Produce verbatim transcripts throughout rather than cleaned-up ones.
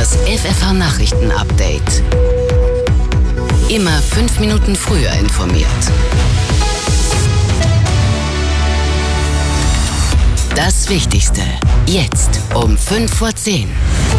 Das F F H-Nachrichten-Update. Immer fünf Minuten früher informiert. Das Wichtigste. Jetzt um fünf vor zehn.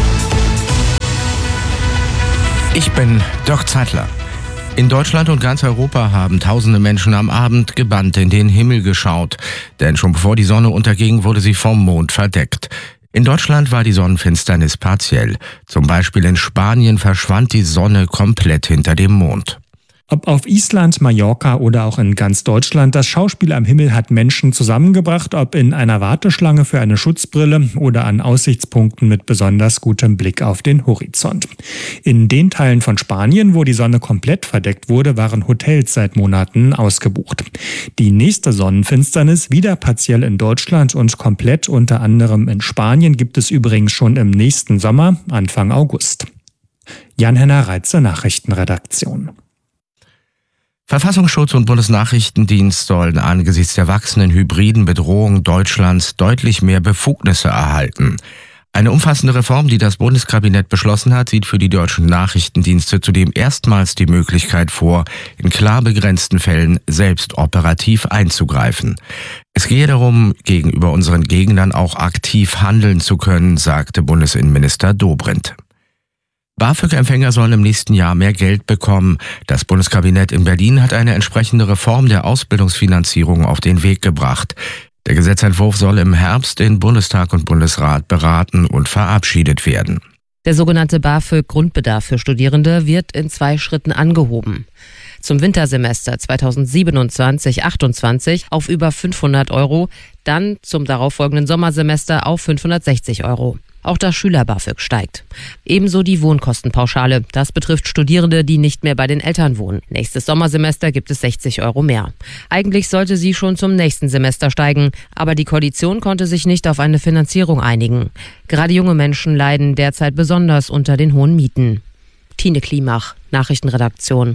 Ich bin Dirk Zeitler. In Deutschland und ganz Europa haben tausende Menschen am Abend gebannt in den Himmel geschaut. Denn schon bevor die Sonne unterging, wurde sie vom Mond verdeckt. In Deutschland war die Sonnenfinsternis partiell. Zum Beispiel in Spanien verschwand die Sonne komplett hinter dem Mond. Ob auf Island, Mallorca oder auch in ganz Deutschland, das Schauspiel am Himmel hat Menschen zusammengebracht, ob in einer Warteschlange für eine Schutzbrille oder an Aussichtspunkten mit besonders gutem Blick auf den Horizont. In den Teilen von Spanien, wo die Sonne komplett verdeckt wurde, waren Hotels seit Monaten ausgebucht. Die nächste Sonnenfinsternis, wieder partiell in Deutschland und komplett unter anderem in Spanien, gibt es übrigens schon im nächsten Sommer, Anfang August. Jan-Henner Reitze, Nachrichtenredaktion. Verfassungsschutz und Bundesnachrichtendienst sollen angesichts der wachsenden hybriden Bedrohung Deutschlands deutlich mehr Befugnisse erhalten. Eine umfassende Reform, die das Bundeskabinett beschlossen hat, sieht für die deutschen Nachrichtendienste zudem erstmals die Möglichkeit vor, in klar begrenzten Fällen selbst operativ einzugreifen. Es gehe darum, gegenüber unseren Gegnern auch aktiv handeln zu können, sagte Bundesinnenminister Dobrindt. BAföG-Empfänger sollen im nächsten Jahr mehr Geld bekommen. Das Bundeskabinett in Berlin hat eine entsprechende Reform der Ausbildungsfinanzierung auf den Weg gebracht. Der Gesetzentwurf soll im Herbst in Bundestag und Bundesrat beraten und verabschiedet werden. Der sogenannte BAföG-Grundbedarf für Studierende wird in zwei Schritten angehoben. Zum Wintersemester zweitausendsiebenundzwanzig achtundzwanzig auf über fünfhundert Euro, dann zum darauffolgenden Sommersemester auf fünfhundertsechzig Euro. Auch das Schüler-BAföG steigt. Ebenso die Wohnkostenpauschale. Das betrifft Studierende, die nicht mehr bei den Eltern wohnen. Nächstes Sommersemester gibt es sechzig Euro mehr. Eigentlich sollte sie schon zum nächsten Semester steigen, aber die Koalition konnte sich nicht auf eine Finanzierung einigen. Gerade junge Menschen leiden derzeit besonders unter den hohen Mieten. Tine Klimach, Nachrichtenredaktion.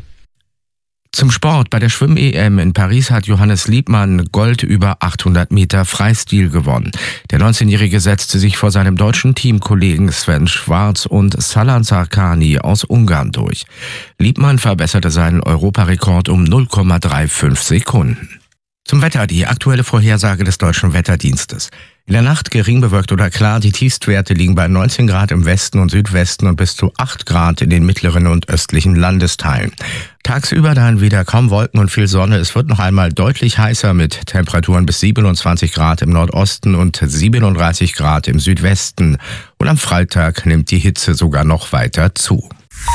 Zum Sport. Bei der Schwimm-E M in Paris hat Johannes Liebmann Gold über achthundert Meter Freistil gewonnen. Der neunzehnjährige setzte sich vor seinem deutschen Teamkollegen Sven Schwarz und Salan Sarkani aus Ungarn durch. Liebmann verbesserte seinen Europarekord um null Komma fünfunddreißig Sekunden. Zum Wetter, die aktuelle Vorhersage des Deutschen Wetterdienstes. In der Nacht gering bewölkt oder klar, die Tiefstwerte liegen bei neunzehn Grad im Westen und Südwesten und bis zu acht Grad in den mittleren und östlichen Landesteilen. Tagsüber dann wieder kaum Wolken und viel Sonne. Es wird noch einmal deutlich heißer mit Temperaturen bis siebenundzwanzig Grad im Nordosten und siebenunddreißig Grad im Südwesten. Und am Freitag nimmt die Hitze sogar noch weiter zu.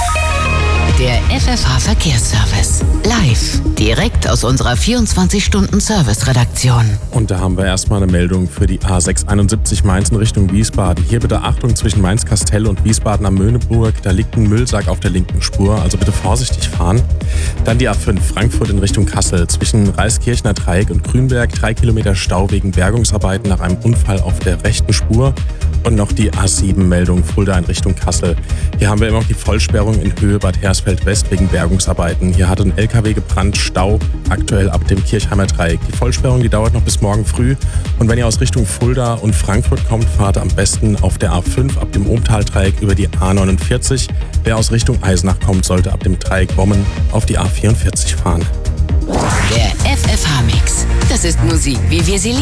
Der F F H-Verkehrsservice. Live. Direkt aus unserer vierundzwanzig-Stunden-Service-Redaktion. Und da haben wir erstmal eine Meldung für die A sechshunderteinundsiebzig Mainz in Richtung Wiesbaden. Hier bitte Achtung zwischen Mainz-Kastell und Wiesbaden am Möhneburg. Da liegt ein Müllsack auf der linken Spur, also bitte vorsichtig fahren. Dann die A fünf Frankfurt in Richtung Kassel. Zwischen Reiskirchner Dreieck und Grünberg drei Kilometer Stau wegen Bergungsarbeiten nach einem Unfall auf der rechten Spur. Und noch die A sieben Meldung Fulda in Richtung Kassel. Hier haben wir immer noch die Vollsperrung in Höhe Bad Hersfeld West wegen Bergungsarbeiten. Hier hat ein L K W gebrannt, Stau aktuell ab dem Kirchheimer Dreieck. Die Vollsperrung, die dauert noch bis morgen früh. Und wenn ihr aus Richtung Fulda und Frankfurt kommt, fahrt am besten auf der A fünf ab dem Ohmtal-Dreieck über die A neunundvierzig. Wer aus Richtung Eisenach kommt, sollte ab dem Dreieck Bommen auf die A vierundvierzig fahren. Der F F H-Mix. Das ist Musik, wie wir sie lieben.